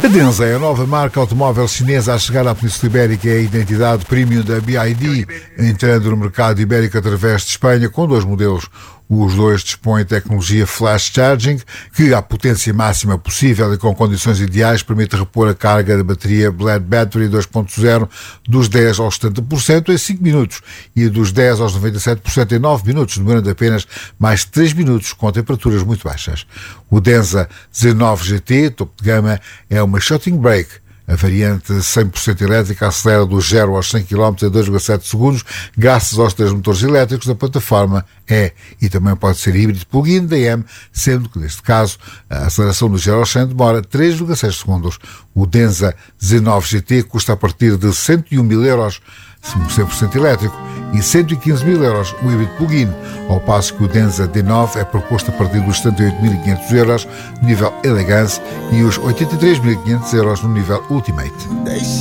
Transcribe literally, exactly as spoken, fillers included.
A Denza é a nova marca automóvel chinesa a chegar à Península Ibérica e é a identidade premium da B Y D, entrando no mercado ibérico através de Espanha com dois modelos. Os dois dispõem de tecnologia Flash Charging, que, à potência máxima possível e com condições ideais, permite repor a carga da bateria Blade Battery dois ponto zero dos dez aos setenta por cento em cinco minutos e dos dez aos noventa e sete por cento em nove minutos, demorando apenas mais três minutos com temperaturas muito baixas. O Denza Z nove G T, topo de gama, é uma shooting brake. A variante cem por cento elétrica acelera dos zero aos cem quilómetros em dois vírgula sete segundos, graças aos três motores elétricos da plataforma E, e também pode ser híbrido plug-in D M, sendo que, neste caso, a aceleração do zero aos cem demora três vírgula seis segundos. O Denza Z nove G T custa a partir de cento e um mil euros, cem por cento elétrico, e cento e quinze mil euros o híbrido plug-in, ao passo que o Denza D nove é proposto a partir dos setenta e oito mil e quinhentos euros no nível Elegance e os oitenta e três mil e quinhentos euros no nível Ultimate.